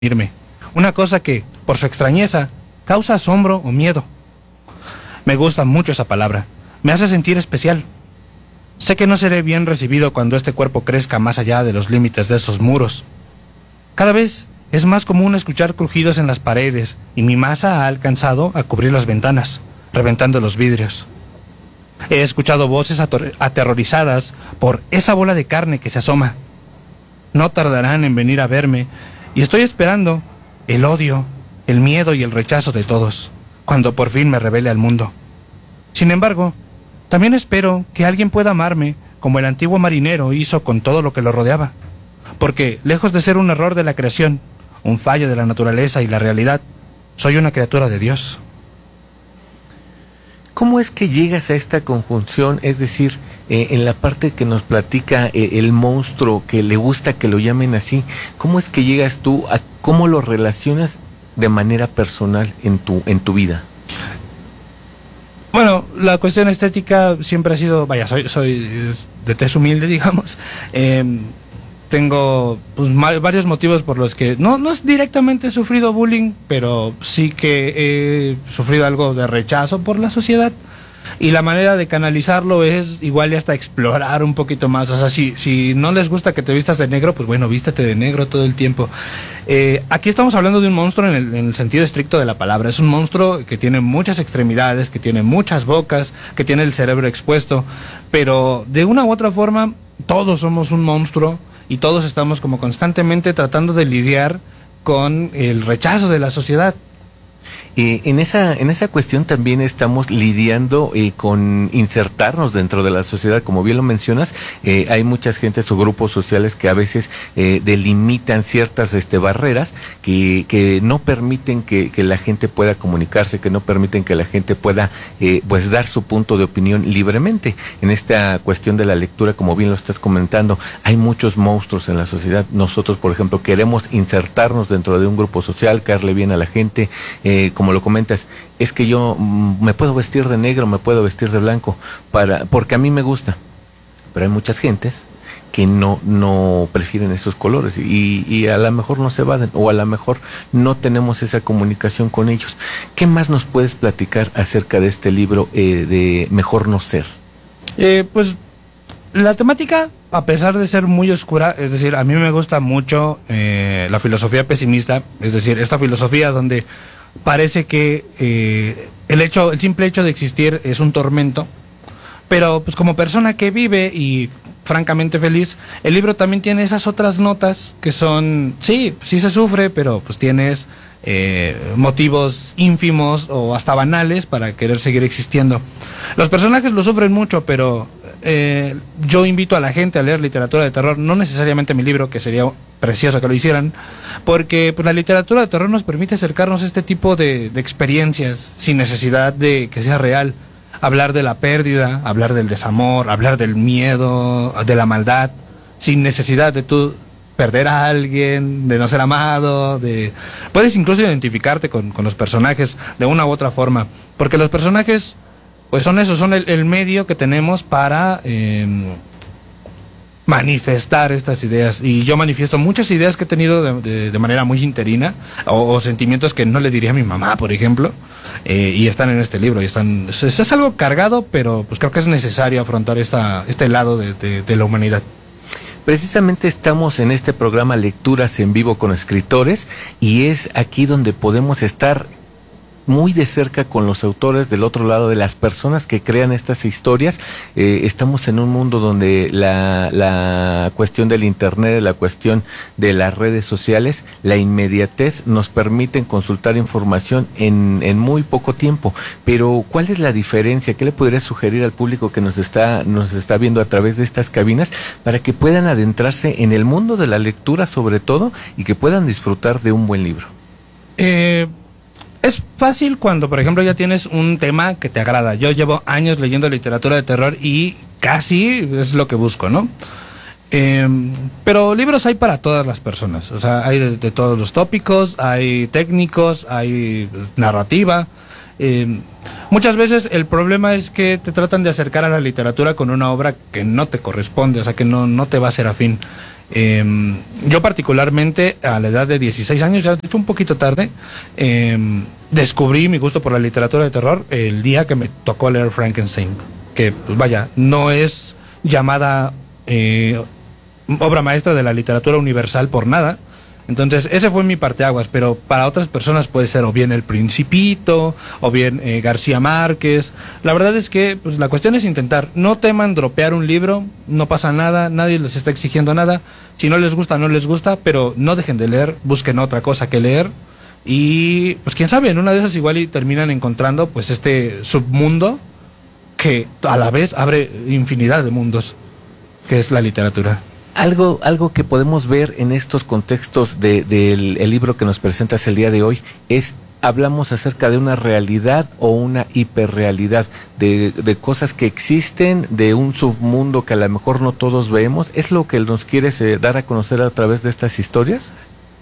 irme. Una cosa que, por su extrañeza, causa asombro o miedo. Me gusta mucho esa palabra. Me hace sentir especial. Sé que no seré bien recibido cuando este cuerpo crezca más allá de los límites de estos muros. Cada vez es más común escuchar crujidos en las paredes y mi masa ha alcanzado a cubrir las ventanas, reventando los vidrios. He escuchado voces aterrorizadas por esa bola de carne que se asoma. No tardarán en venir a verme y estoy esperando el odio, el miedo y el rechazo de todos, cuando por fin me revele al mundo. Sin embargo, también espero que alguien pueda amarme como el antiguo marinero hizo con todo lo que lo rodeaba, porque lejos de ser un error de la creación, un fallo de la naturaleza y la realidad, soy una criatura de Dios. ¿Cómo es que llegas a esta conjunción? Es decir, en la parte que nos platica el monstruo, que le gusta que lo llamen así, ¿cómo es que llegas tú a cómo lo relacionas de manera personal en tu vida? Bueno, la cuestión estética siempre ha sido, soy de tez humilde, digamos. Tengo pues, varios motivos por los que no es directamente he sufrido bullying, pero sí que he sufrido algo de rechazo por la sociedad. Y la manera de canalizarlo es igual y hasta explorar un poquito más. O sea, si no les gusta que te vistas de negro, pues bueno, vístete de negro todo el tiempo. Aquí estamos hablando de un monstruo en el sentido estricto de la palabra. Es un monstruo que tiene muchas extremidades, que tiene muchas bocas, que tiene el cerebro expuesto. Pero de una u otra forma, todos somos un monstruo y todos estamos como constantemente tratando de lidiar con el rechazo de la sociedad. En esa cuestión también estamos lidiando con insertarnos dentro de la sociedad, como bien lo mencionas. Hay muchas gentes o grupos sociales que a veces delimitan ciertas barreras que no permiten que la gente pueda comunicarse, que no permiten que la gente pueda pues dar su punto de opinión libremente. En esta cuestión de la lectura, como bien lo estás comentando, hay muchos monstruos en la sociedad. Nosotros, por ejemplo, queremos insertarnos dentro de un grupo social, caerle bien a la gente, como lo comentas, es que yo me puedo vestir de negro, me puedo vestir de blanco, porque a mí me gusta. Pero hay muchas gentes que no prefieren esos colores y a lo mejor no se evaden, o a lo mejor no tenemos esa comunicación con ellos. ¿Qué más nos puedes platicar acerca de este libro de Mejor no ser? Pues la temática, a pesar de ser muy oscura, es decir, a mí me gusta mucho la filosofía pesimista, es decir, esta filosofía donde parece que el simple hecho de existir es un tormento, pero pues como persona que vive y francamente feliz, el libro también tiene esas otras notas que son, sí se sufre, pero pues tienes motivos ínfimos o hasta banales para querer seguir existiendo. Los personajes lo sufren mucho, pero yo invito a la gente a leer literatura de terror, no necesariamente mi libro, que sería precioso que lo hicieran, porque pues, la literatura de terror nos permite acercarnos a este tipo de experiencias sin necesidad de que sea real. Hablar de la pérdida, hablar del desamor, hablar del miedo, de la maldad, sin necesidad de tú perder a alguien, de no ser amado, puedes incluso identificarte con los personajes de una u otra forma, porque los personajes pues son eso, son el medio que tenemos para manifestar estas ideas. Y yo manifiesto muchas ideas que he tenido de manera muy interina, o sentimientos que no le diría a mi mamá, por ejemplo, y están en este libro. Es algo cargado, pero pues creo que es necesario afrontar este lado de la humanidad. Precisamente estamos en este programa Lecturas en Vivo con Escritores, y es aquí donde podemos estar muy de cerca con los autores, del otro lado, de las personas que crean estas historias. Estamos en un mundo donde la cuestión del internet, la cuestión de las redes sociales, la inmediatez nos permiten consultar información en muy poco tiempo. Pero ¿cuál es la diferencia? ¿Qué le podrías sugerir al público que nos está viendo a través de estas cabinas para que puedan adentrarse en el mundo de la lectura, sobre todo, y que puedan disfrutar de un buen libro? Es fácil cuando, por ejemplo, ya tienes un tema que te agrada. Yo llevo años leyendo literatura de terror y casi es lo que busco, ¿no? Pero libros hay para todas las personas. O sea, hay de todos los tópicos, hay técnicos, hay narrativa. Muchas veces el problema es que te tratan de acercar a la literatura con una obra que no te corresponde, o sea, que no te va a ser afín. Yo particularmente a la edad de 16 años, ya un poquito tarde, descubrí mi gusto por la literatura de terror el día que me tocó leer Frankenstein, que pues vaya, no es llamada obra maestra de la literatura universal por nada. Entonces ese fue mi parteaguas, pero para otras personas puede ser o bien El Principito, o bien García Márquez. La verdad es que pues, la cuestión es intentar. No teman dropear un libro, no pasa nada, nadie les está exigiendo nada. Si no les gusta, no les gusta, pero no dejen de leer, busquen otra cosa que leer. Y pues quién sabe, en una de esas igual y terminan encontrando pues este submundo que a la vez abre infinidad de mundos, que es la literatura. Algo que podemos ver en estos contextos del el libro que nos presentas el día de hoy es, hablamos acerca de una realidad o una hiperrealidad, de cosas que existen, de un submundo que a lo mejor no todos vemos. ¿Es lo que nos quieres dar a conocer a través de estas historias?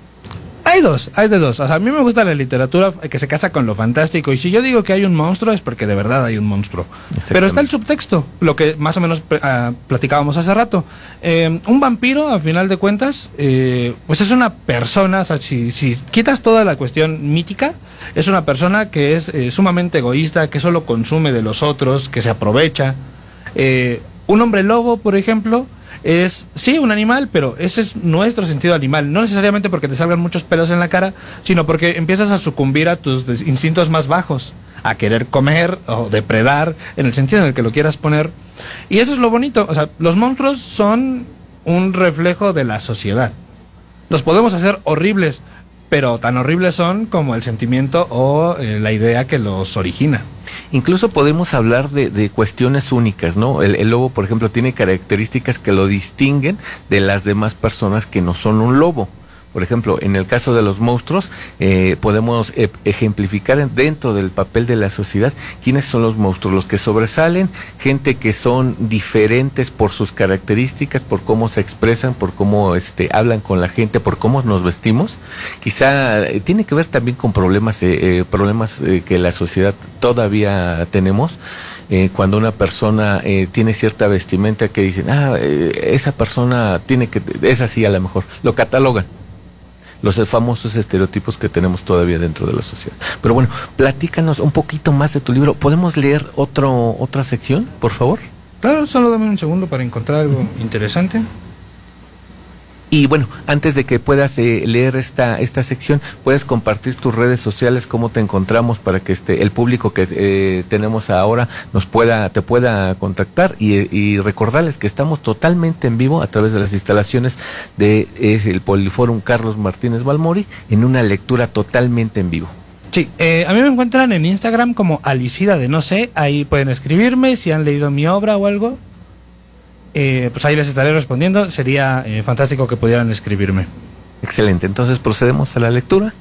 Hay de dos. O sea, a mí me gusta la literatura que se casa con lo fantástico. Y si yo digo que hay un monstruo, es porque de verdad hay un monstruo. Pero está el subtexto, lo que más o menos platicábamos hace rato. Un vampiro, a final de cuentas, pues es una persona, o sea, si quitas toda la cuestión mítica, es una persona que es sumamente egoísta, que solo consume de los otros, que se aprovecha. Un hombre lobo, por ejemplo, es, sí, un animal, pero ese es nuestro sentido animal, no necesariamente porque te salgan muchos pelos en la cara, sino porque empiezas a sucumbir a tus instintos más bajos, a querer comer o depredar, en el sentido en el que lo quieras poner. Y eso es lo bonito, o sea, los monstruos son un reflejo de la sociedad. Los podemos hacer horribles, pero tan horribles son como el sentimiento o la idea que los origina. Incluso podemos hablar de cuestiones únicas, ¿no? El lobo, por ejemplo, tiene características que lo distinguen de las demás personas que no son un lobo. Por ejemplo, en el caso de los monstruos, podemos ejemplificar dentro del papel de la sociedad quiénes son los monstruos, los que sobresalen, gente que son diferentes por sus características, por cómo se expresan, por cómo hablan con la gente, por cómo nos vestimos. Quizá tiene que ver también con problemas que la sociedad todavía tenemos. Cuando una persona tiene cierta vestimenta que dicen, esa persona es así, a lo mejor lo catalogan. Los famosos estereotipos que tenemos todavía dentro de la sociedad. Pero bueno, platícanos un poquito más de tu libro. ¿Podemos leer otra sección, por favor? Claro, solo dame un segundo para encontrar algo interesante. Y bueno, antes de que puedas leer esta sección, puedes compartir tus redes sociales, cómo te encontramos para que el público que tenemos ahora te pueda contactar y recordarles que estamos totalmente en vivo a través de las instalaciones el Poliforum Carlos Martínez Balmori en una lectura totalmente en vivo. Sí, a mí me encuentran en Instagram como Alicida de no sé, ahí pueden escribirme si han leído mi obra o algo. Pues ahí les estaré respondiendo. Sería fantástico que pudieran escribirme. Excelente, entonces procedemos a la lectura.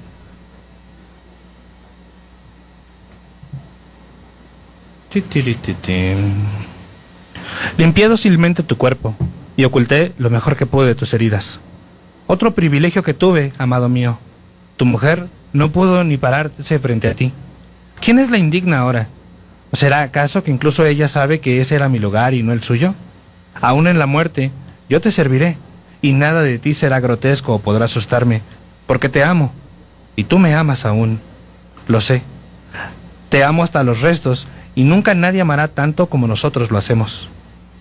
Limpié dócilmente tu cuerpo y oculté lo mejor que pude de tus heridas. Otro privilegio que tuve, amado mío. Tu mujer no pudo ni pararse frente a ti. ¿Quién es la indigna ahora? ¿O será acaso que incluso ella sabe que ese era mi lugar y no el suyo? Aún en la muerte, yo te serviré, y nada de ti será grotesco o podrá asustarme, porque te amo, y tú me amas aún, lo sé. Te amo hasta los restos, y nunca nadie amará tanto como nosotros lo hacemos.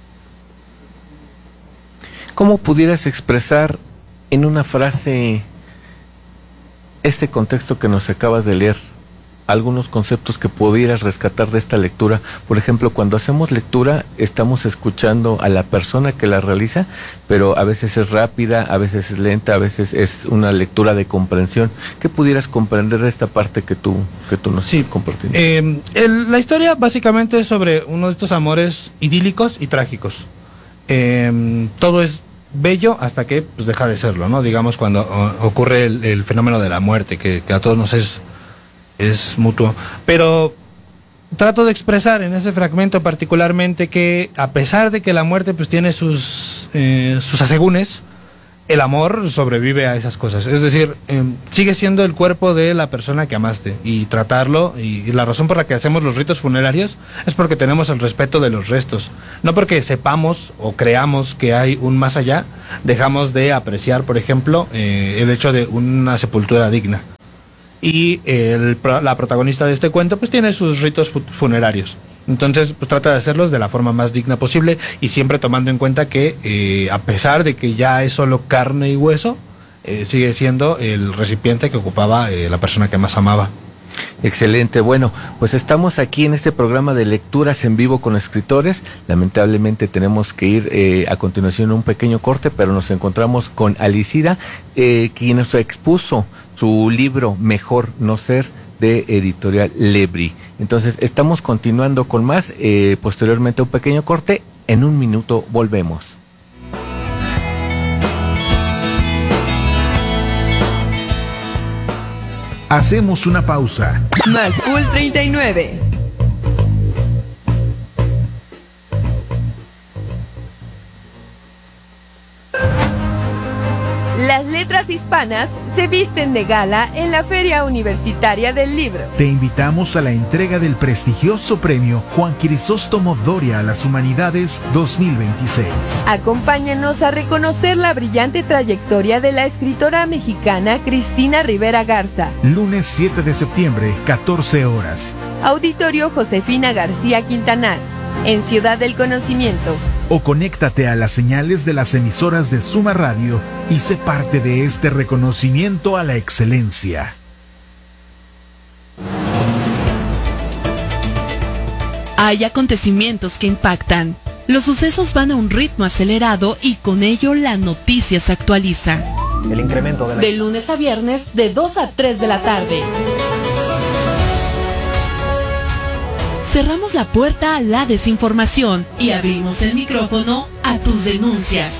¿Cómo pudieras expresar en una frase este contexto que nos acabas de leer? Algunos conceptos que pudieras rescatar de esta lectura. Por ejemplo, cuando hacemos lectura estamos escuchando a la persona que la realiza, pero a veces es rápida, a veces es lenta, a veces es una lectura de comprensión. ¿Qué pudieras comprender de esta parte que tú nos estás compartiendo? La historia básicamente es sobre uno de estos amores idílicos y trágicos. Todo es bello hasta que pues, deja de serlo, ¿no? Digamos cuando ocurre el fenómeno de la muerte, que a todos nos es mutuo, pero trato de expresar en ese fragmento particularmente que a pesar de que la muerte pues tiene sus asegúnes, el amor sobrevive a esas cosas. Es decir, sigue siendo el cuerpo de la persona que amaste y tratarlo, y la razón por la que hacemos los ritos funerarios es porque tenemos el respeto de los restos. No porque sepamos o creamos que hay un más allá, dejamos de apreciar, por ejemplo, el hecho de una sepultura digna. Y la protagonista de este cuento pues tiene sus ritos funerarios. Entonces pues trata de hacerlos de la forma más digna posible y siempre tomando en cuenta que a pesar de que ya es solo carne y hueso, sigue siendo el recipiente que ocupaba la persona que más amaba. Excelente. Bueno, pues estamos aquí en este programa de lecturas en vivo con escritores. Lamentablemente tenemos que ir a continuación a un pequeño corte, pero nos encontramos con Alicida, quien nos expuso su libro Mejor no ser, de Editorial Lebri. Entonces estamos continuando con más, posteriormente a un pequeño corte. En un minuto volvemos. Hacemos una pausa. Más Cool 39. Las letras hispanas se visten de gala en la Feria Universitaria del Libro. Te invitamos a la entrega del prestigioso premio Juan Crisóstomo Doria a las Humanidades 2026. Acompáñanos a reconocer la brillante trayectoria de la escritora mexicana Cristina Rivera Garza. Lunes 7 de septiembre, 14 horas. Auditorio Josefina García Quintanar, en Ciudad del Conocimiento. O conéctate a las señales de las emisoras de Suma Radio y sé parte de este reconocimiento a la excelencia. Hay acontecimientos que impactan. Los sucesos van a un ritmo acelerado y con ello la noticia se actualiza. El incremento de lunes a viernes de 2 a 3 de la tarde. Cerramos la puerta a la desinformación y abrimos el micrófono a tus denuncias.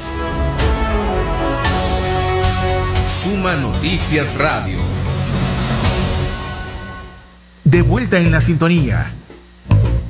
Suma Noticias Radio. De vuelta en la sintonía.